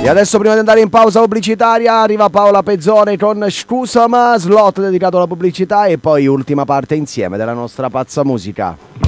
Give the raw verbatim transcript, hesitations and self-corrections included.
E adesso prima di andare in pausa pubblicitaria arriva Paola Pezzone con Scusama, slot dedicato alla pubblicità e poi ultima parte insieme della nostra pazza musica.